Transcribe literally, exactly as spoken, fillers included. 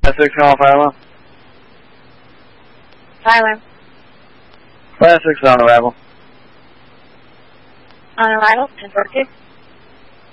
six on arrival. Tyler. five six on arrival. On arrival, ten forty-two.